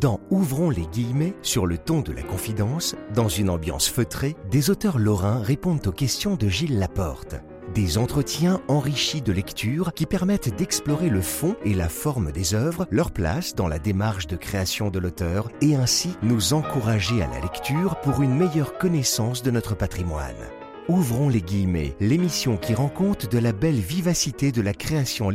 Dans Ouvrons les guillemets, sur le ton de la confidence, dans une ambiance feutrée, des auteurs lorrains répondent aux questions de Gilles Laporte. Des entretiens enrichis de lectures qui permettent d'explorer le fond et la forme des œuvres, leur place dans la démarche de création de l'auteur et ainsi nous encourager à la lecture pour une meilleure connaissance de notre patrimoine. Ouvrons les guillemets, l'émission qui rend compte de la belle vivacité de la création